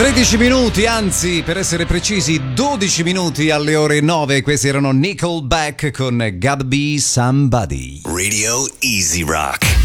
13 minuti, anzi per essere precisi 12 minuti alle ore 9. Questi erano Nickelback con Gotta Be Somebody. Radio Easy Rock.